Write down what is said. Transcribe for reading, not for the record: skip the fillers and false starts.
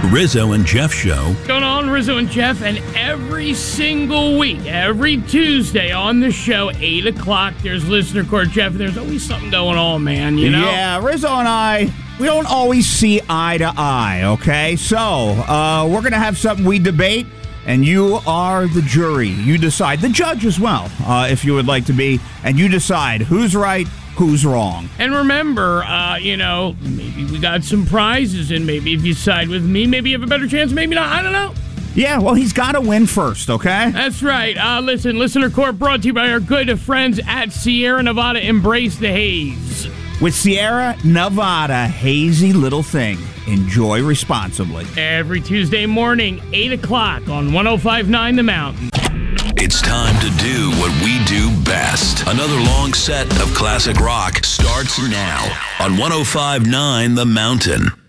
Rizzo and Jeff Show. What's going on, Rizzo and Jeff? And every single week, every Tuesday on the show, 8 o'clock, there's Listener Court, Jeff. There's always something going on, man, you know? Yeah, Rizzo and I, we don't always see eye to eye, okay? So, we're going to have something we debate, and you are the jury. You decide. The judge as well, if you would like to be. And you decide who's right, who's wrong. And remember, maybe we got some prizes, and maybe if you side with me, maybe you have a better chance, maybe not. I don't know. Yeah, well, he's got to win first, okay? That's right. Listen, Listener Court brought to you by our good friends at Sierra Nevada. Embrace the haze. With Sierra Nevada, hazy little thing. Enjoy responsibly. Every Tuesday morning, 8 o'clock on 105.9 The Mountain. It's time to do what we do best. Another long set of classic rock starts now on 105.9 The Mountain.